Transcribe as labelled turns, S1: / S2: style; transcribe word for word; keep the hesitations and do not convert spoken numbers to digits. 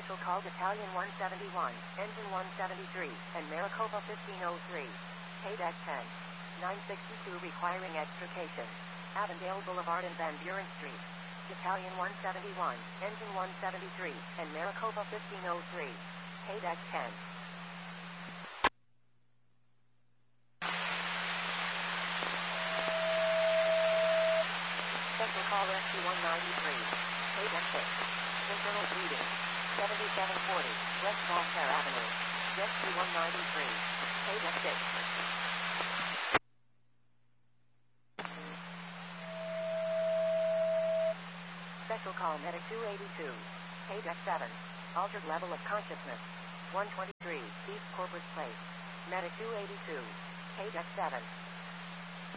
S1: Special call Battalion one seventy-one, Engine one seventy-three, and Maricopa fifteen oh three. K-Deck ten. nine sixty-two requiring extrication. Avondale Boulevard and Van Buren Street. Battalion one seventy-one, Engine one seventy-three, and Maricopa fifteen oh three. K-Deck ten. Special call Rescue one ninety-three. K-Deck six. Internal bleeding. seventy-seven forty, West Voltaire Avenue. Rescue one ninety-three. K-Deck six. Special call Medic two eighty-two. K-Deck seven. Altered level of consciousness. one twenty-three, East Corpus Place. Medic two eighty-two. K-Deck seven.